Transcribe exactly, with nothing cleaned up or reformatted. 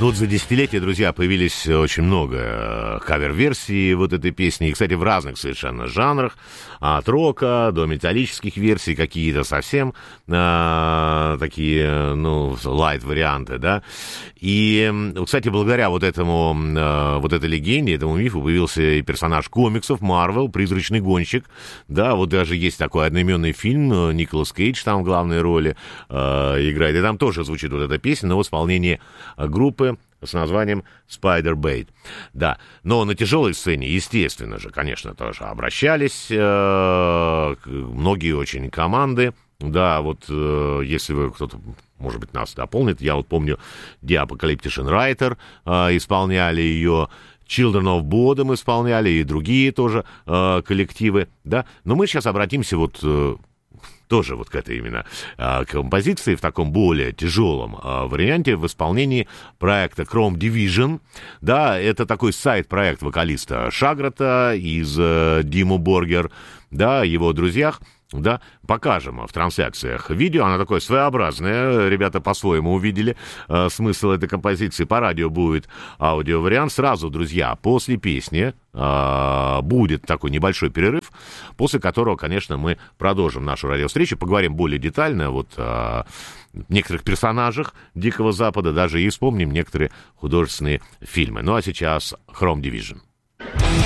Ну вот за десятилетие, друзья, появились очень много кавер-версий вот этой песни. И, кстати, в разных совершенно жанрах. От рока до металлических версий, какие-то совсем а, такие, ну, лайт-варианты, да. И, кстати, благодаря вот этому, а, вот этой легенде, этому мифу появился и персонаж комиксов Марвел, «Призрачный гонщик». Да, вот даже есть такой одноименный фильм, Николас Кейдж там в главной роли а, играет. И там тоже звучит вот эта песня, но в исполнении группы с названием Spider-Bait. Да, но на тяжелой сцене, естественно же, конечно, тоже обращались э, многие очень команды. Да, вот э, если вы кто-то, может быть, нас дополнит, я вот помню, The Apocalyptician Writer э, исполняли ее, Children of Bodom исполняли и другие тоже э, коллективы, да. Но мы сейчас обратимся вот... Э, тоже вот к этой именно а, композиции в таком более тяжелом а, варианте в исполнении проекта Chrome Division. Да, это такой сайт-проект вокалиста Шаграта из а, Dimmu Borgir, да, его друзьях. Да, покажем в трансляциях видео, она такое своеобразное, ребята по-своему увидели э, смысл этой композиции, по радио будет аудиовариант, сразу, друзья, после песни э, будет такой небольшой перерыв, после которого, конечно, мы продолжим нашу радиовстречу, поговорим более детально вот о некоторых персонажах Дикого Запада, даже и вспомним некоторые художественные фильмы. Ну а сейчас Chrome Division.